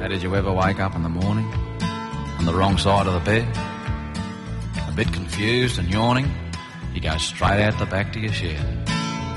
How did you ever wake up in the morning on the wrong side of the bed? A bit confused and yawning, you go straight out the back to your shed.